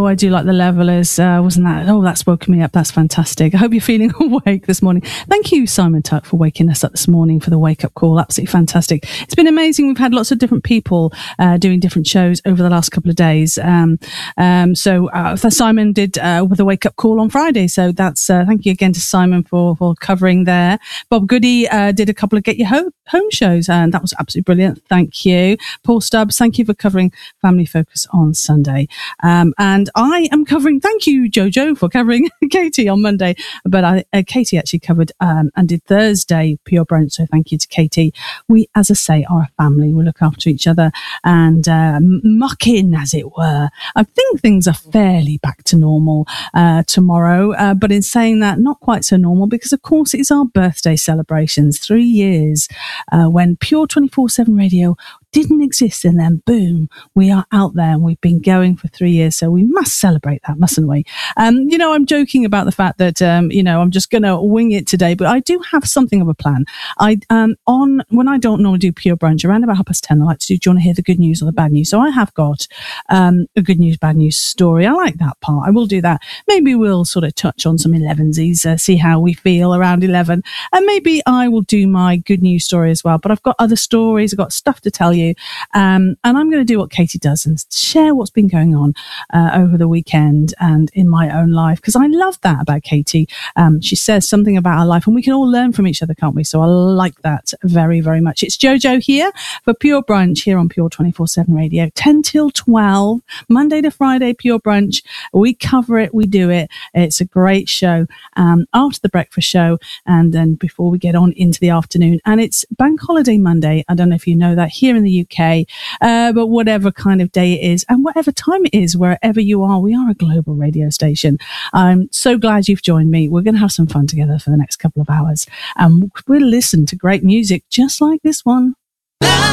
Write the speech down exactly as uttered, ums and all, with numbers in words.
Oh, I do like the Levellers. Uh, wasn't that? Oh, that's woken me up. That's fantastic. I hope you're feeling awake this morning. Thank you, Simon Tuck, for waking us up this morning for the wake-up call. Absolutely fantastic. It's been amazing. We've had lots of different people uh, doing different shows over the last couple of days. Um, um, so uh, Simon did uh, with a wake-up call on Friday. So that's uh, thank you again to Simon for, for covering there. Bob Goody uh, did a couple of Get Your Home, home shows, and that was absolutely brilliant. Thank you. Paul Stubbs, thank you for covering Family Focus on Sunday. Um, and I am covering, thank you, Jojo, for covering Katie on Monday. But I, uh, Katie actually covered um, and did Thursday Pure Brunch. So thank you to Katie. We, as I say, are a family. We look after each other and uh, muck in, as it were. I think things are fairly back to normal uh, tomorrow. Uh, but in saying that, not quite so normal, because of course it's our birthday celebrations. Three years uh, when Pure twenty-four seven Radio didn't exist, and then boom, we are out there and we've been going for three years, so we must celebrate that, mustn't we? Um, you know, I'm joking about the fact that um, you know, I'm just going to wing it today, but I do have something of a plan. I um on when I don't normally do Pure Brunch around about half past ten, I like to do, do you want to hear the good news or the bad news? So I have got um a good news, bad news story. I like that part. I will do that. Maybe we'll sort of touch on some elevensies, uh, see how we feel around eleven, and maybe I will do my good news story as well. But I've got other stories, I've got stuff to tell you. Um, and I'm going to do what Katie does and share what's been going on uh, over the weekend and in my own life, because I love that about Katie. Um, she says something about her life and we can all learn from each other, can't we? So I like that very, very much. It's Jojo here for Pure Brunch here on Pure twenty-four seven Radio, ten till twelve, Monday to Friday, Pure Brunch. We cover it, we do it. It's a great show um, after the breakfast show and then before we get on into the afternoon. And it's Bank Holiday Monday. I don't know if you know that here in the U K. Uh, but whatever kind of day it is and whatever time it is, wherever you are, we are a global radio station. I'm so glad you've joined me. We're going to have some fun together for the next couple of hours and we'll listen to great music just like this one.